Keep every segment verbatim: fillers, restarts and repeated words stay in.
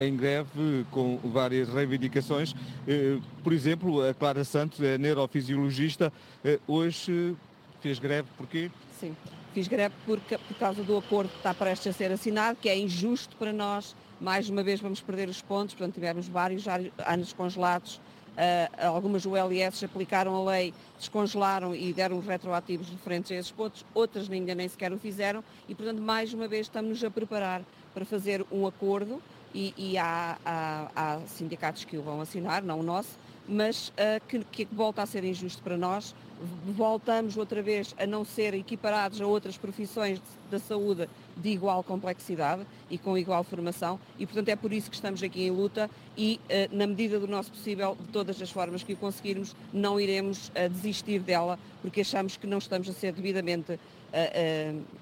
Em greve com várias reivindicações, por exemplo, a Clara Santos, a neurofisiologista, hoje fez greve porquê? Sim, fiz greve porque, por causa do acordo que está prestes a ser assinado, que é injusto para nós. Mais uma vez vamos perder os pontos, portanto tivemos vários anos congelados, uh, algumas U L S aplicaram a lei, descongelaram e deram retroativos referentes a esses pontos, outras ainda nem sequer o fizeram e, portanto, mais uma vez estamos-nos a preparar para fazer um acordo e, e há, há, há sindicatos que o vão assinar, não o nosso, mas uh, que, que volta a ser injusto para nós. Voltamos outra vez a não ser equiparados a outras profissões da saúde de igual complexidade e com igual formação e, portanto, é por isso que estamos aqui em luta e, uh, na medida do nosso possível, de todas as formas que o conseguirmos, não iremos uh, desistir dela, porque achamos que não estamos a ser devidamente uh, uh, uh,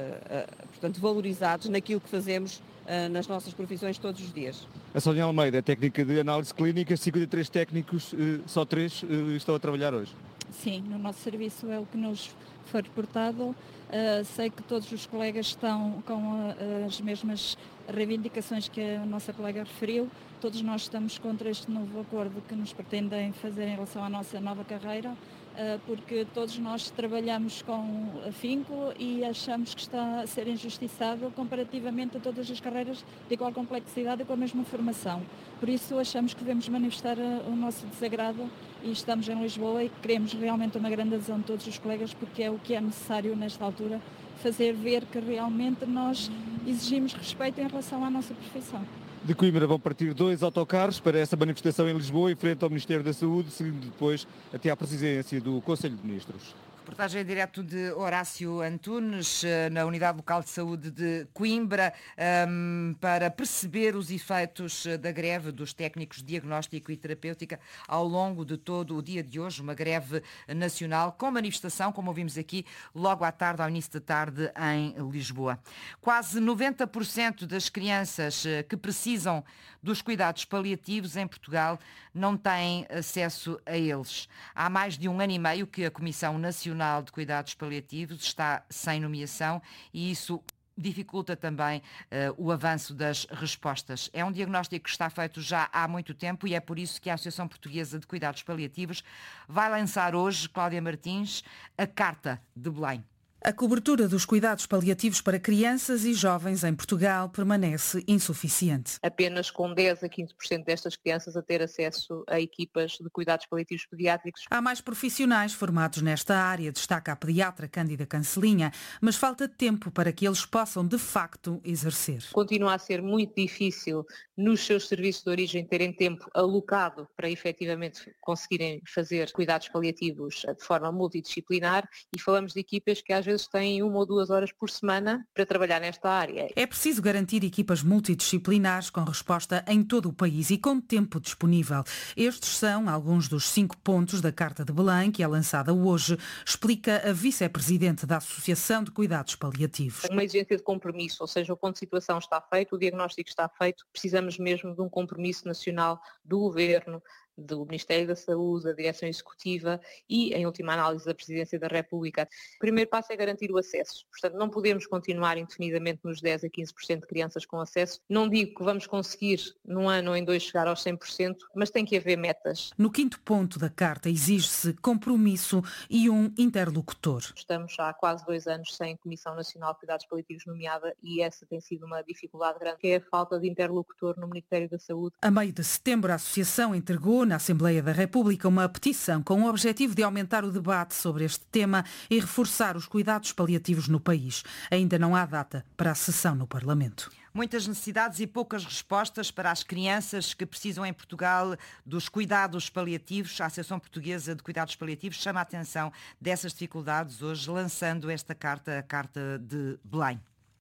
uh, portanto, valorizados naquilo que fazemos uh, nas nossas profissões todos os dias. A Sónia Almeida é técnica de análise clínica, cinquenta e três técnicos, uh, só três uh, estão a trabalhar hoje. Sim, no nosso serviço é o que nos foi reportado. Uh, sei que todos os colegas estão com uh, as mesmas reivindicações que a nossa colega referiu. Todos nós estamos contra este novo acordo que nos pretendem fazer em relação à nossa nova carreira, uh, porque todos nós trabalhamos com afinco e achamos que está a ser injustiçado comparativamente a todas as carreiras de igual complexidade e com a mesma formação. Por isso achamos que devemos manifestar uh, o nosso desagrado e estamos em Lisboa e queremos realmente uma grande adesão de todos os colegas, porque é o que é necessário nesta altura, fazer ver que realmente nós exigimos respeito em relação à nossa profissão. De Coimbra vão partir dois autocarros para essa manifestação em Lisboa, em frente ao Ministério da Saúde, seguindo depois até à presidência do Conselho de Ministros. Reportagem em direto de Horácio Antunes, na Unidade Local de Saúde de Coimbra, um, para perceber os efeitos da greve dos técnicos de diagnóstico e terapêutica ao longo de todo o dia de hoje, uma greve nacional com manifestação, como ouvimos aqui, logo à tarde, ao início da tarde, em Lisboa. Quase noventa por cento das crianças que precisam dos cuidados paliativos em Portugal não têm acesso a eles. Há mais de um ano e meio que a Comissão Nacional de Cuidados Paliativos está sem nomeação e isso dificulta também uh, o avanço das respostas. É um diagnóstico que está feito já há muito tempo e é por isso que a Associação Portuguesa de Cuidados Paliativos vai lançar hoje, Cláudia Martins, a Carta de Belém. A cobertura dos cuidados paliativos para crianças e jovens em Portugal permanece insuficiente. Apenas com dez a quinze por cento destas crianças a ter acesso a equipas de cuidados paliativos pediátricos. Há mais profissionais formados nesta área, destaca a pediatra Cândida Cancelinha, mas falta tempo para que eles possam de facto exercer. Continua a ser muito difícil nos seus serviços de origem terem tempo alocado para efetivamente conseguirem fazer cuidados paliativos de forma multidisciplinar e falamos de equipas que às vezes têm uma ou duas horas por semana para trabalhar nesta área. É preciso garantir equipas multidisciplinares com resposta em todo o país e com tempo disponível. Estes são alguns dos cinco pontos da Carta de Belém, que é lançada hoje, explica a vice-presidente da Associação de Cuidados Paliativos. Uma exigência de compromisso, ou seja, o ponto de situação está feito, o diagnóstico está feito, precisamos mesmo de um compromisso nacional do Governo, do Ministério da Saúde, da Direção Executiva e, em última análise, da Presidência da República. O primeiro passo é garantir o acesso. Portanto, não podemos continuar indefinidamente nos dez a quinze por cento de crianças com acesso. Não digo que vamos conseguir, num ano ou em dois, chegar aos cem por cento, mas tem que haver metas. No quinto ponto da Carta exige-se compromisso e um interlocutor. Estamos há quase dois anos sem Comissão Nacional de Cuidados Paliativos nomeada e essa tem sido uma dificuldade grande, que é a falta de interlocutor no Ministério da Saúde. A meio de setembro, a Associação entregou na Assembleia da República uma petição com o objetivo de aumentar o debate sobre este tema e reforçar os cuidados paliativos no país. Ainda não há data para a sessão no Parlamento. Muitas necessidades e poucas respostas para as crianças que precisam em Portugal dos cuidados paliativos. A Associação Portuguesa de Cuidados Paliativos chama a atenção dessas dificuldades hoje, lançando esta carta, a Carta de Belém.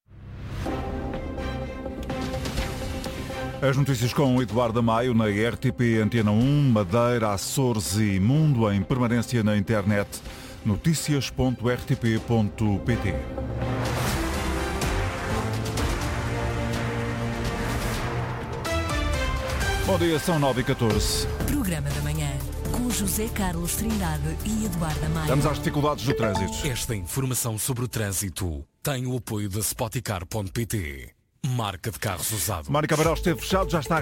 As notícias com Eduardo Amaio na R T P Antena um, Madeira, Açores e Mundo em permanência na internet. notícias ponto r t p ponto p t. Bom dia, são nove e catorze. Programa da manhã, com José Carlos Trindade e Eduardo Amaio. Vamos às dificuldades do trânsito. Esta informação sobre o trânsito tem o apoio da Spoticar ponto p t. marca de carros usados. Mónica Cabral esteve fechado, já está